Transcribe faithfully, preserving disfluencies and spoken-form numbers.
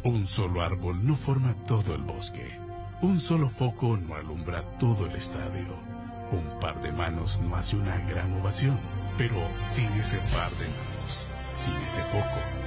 Un solo árbol no forma todo el bosque. Un solo foco no alumbra todo el estadio. Un par de manos no hace una gran ovación. Pero sin ese par de manos, sin ese foco,